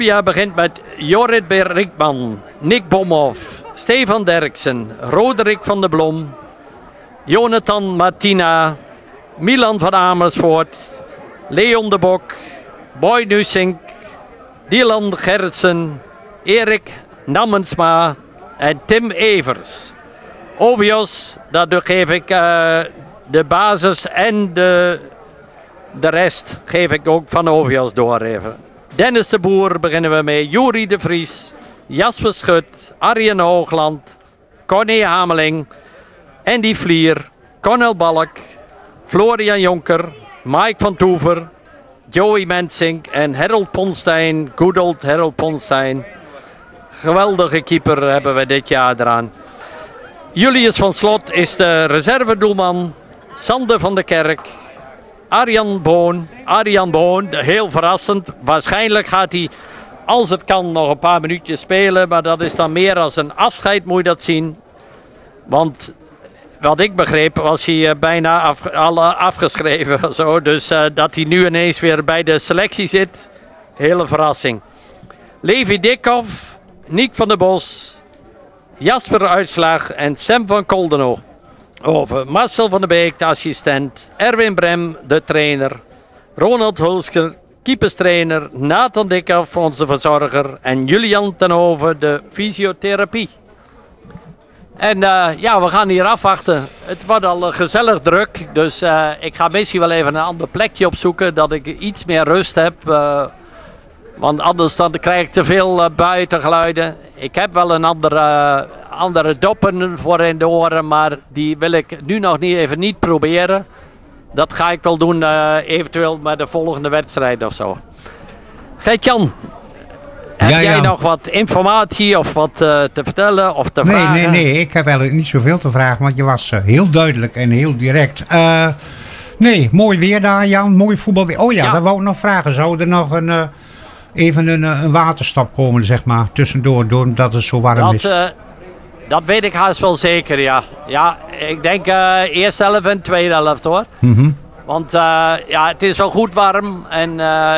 Olympia begint met Jorrit Bergman, Nick Bomhoff, Stefan Derksen, Roderick van der Blom, Jonathan Martina, Milan van Amersfoort, Leon de Bok, Boy Nussink, Dylan Gerritsen, Erik Nammensma en Tim Evers. Ovios, daar geef ik de basis en de rest geef ik ook van Ovios door even. Dennis de Boer beginnen we mee. Juri de Vries, Jasper Schut, Arjen Hoogland, Corné Hameling, Andy Vlier, Cornel Balk, Florian Jonker, Mike van Toever, Joey Mensink en Harold Ponstein. Good old Harold Ponstein. Geweldige keeper hebben we dit jaar eraan. Julius van Slot is de reservedoelman. Sander van der Kerk. Arjan Boon, heel verrassend. Waarschijnlijk gaat hij, als het kan, nog een paar minuutjes spelen. Maar dat is dan meer als een afscheid, moet je dat zien. Want wat ik begreep, was hij bijna afgeschreven. Zo. Dus dat hij nu ineens weer bij de selectie zit. Hele verrassing. Levi Dikhoff, Niek van der Bos, Jasper Uitslag en Sam van Koldenhof. Over Marcel van der Beek, de assistent. Erwin Brem, de trainer. Ronald Hulsker, keeperstrainer. Nathan Dikhoff, onze verzorger. En Julian Tenhoven, de fysiotherapie. En we gaan hier afwachten. Het wordt al gezellig druk. Dus ik ga misschien wel even een ander plekje opzoeken. Dat ik iets meer rust heb. Want anders dan krijg ik te veel buitengeluiden. Ik heb wel een andere doppen voor in de oren. Maar die wil ik nu nog niet proberen. Dat ga ik wel doen eventueel met de volgende wedstrijd of zo. Gert-Jan, heb jij nog wat informatie of wat te vertellen of te vragen? Nee, ik heb eigenlijk niet zoveel te vragen. Want je was heel duidelijk en heel direct. Mooi weer daar, Jan. Mooi voetbalweer. Oh ja, dat wou ik nog vragen. Zou er nog even een waterstap komen, zeg maar, tussendoor, doordat het zo warm is? Dat weet ik haast wel zeker, ja. Ja, ik denk eerste helft en tweede helft, hoor. Mm-hmm. Want het is wel goed warm. En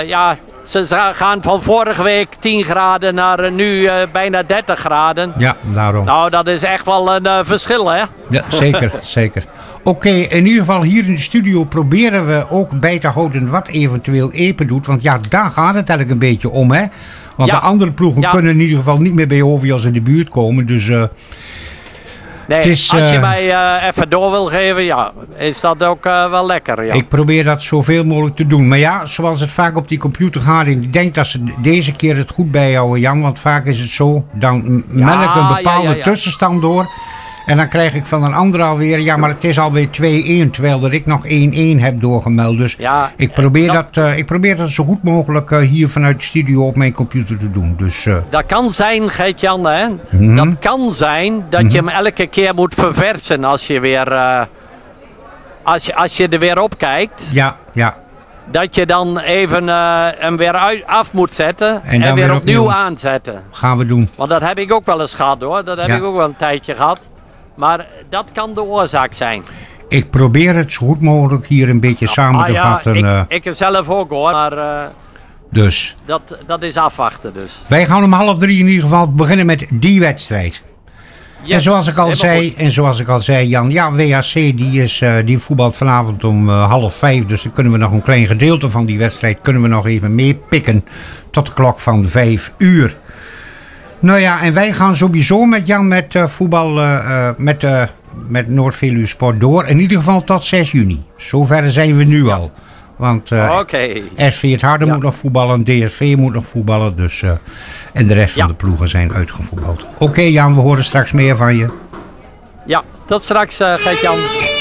ze gaan van vorige week 10 graden naar nu bijna 30 graden. Ja, daarom. Nou, dat is echt wel een verschil, hè? Ja, zeker, zeker. Oké, in ieder geval hier in de studio proberen we ook bij te houden wat eventueel Epe doet. Want ja, daar gaat het eigenlijk een beetje om, hè. Want de andere ploegen kunnen in ieder geval niet meer bij Ovios in de buurt komen. Dus als je mij even door wil geven, is dat ook wel lekker. Ja. Ik probeer dat zoveel mogelijk te doen. Maar ja, zoals het vaak op die computer gaat, ik denk dat ze deze keer het goed bijhouden, Jan. Want vaak is het zo, dan melk ik een bepaalde tussenstand door. En dan krijg ik van een ander alweer, maar het is alweer 2-1, terwijl dat ik nog 1-1 heb doorgemeld. Dus ik probeer dat zo goed mogelijk hier vanuit de studio op mijn computer te doen. Dus, dat kan zijn, Gert-Jan, hè? Mm-hmm. Dat kan zijn dat je hem elke keer moet verversen als je weer, als je er weer op kijkt. Ja. Dat je dan even hem weer af moet zetten en weer opnieuw aanzetten. Gaan we doen. Want dat heb ik ook wel eens gehad, hoor. Dat heb ik ook wel een tijdje gehad. Maar dat kan de oorzaak zijn. Ik probeer het zo goed mogelijk hier een beetje samen te vatten. Ik zelf ook, hoor. Maar dus. Dat is afwachten dus. Wij gaan om 2:30 in ieder geval beginnen met die wedstrijd. Yes, en zoals ik al zei, Jan, WHC die voetbalt vanavond om 4:30. Dus dan kunnen we nog een klein gedeelte van die wedstrijd nog even meepikken tot de klok van 5:00. Nou ja, en wij gaan sowieso met Jan met voetbal met Noord-Veluwe Sport door. In ieder geval tot 6 juni. Zover zijn we nu al. Want SV het Harde moet nog voetballen, DSV moet nog voetballen. Dus, en de rest van de ploegen zijn uitgevoetbald. Oké, Jan, we horen straks meer van je. Ja, tot straks, Gert-Jan.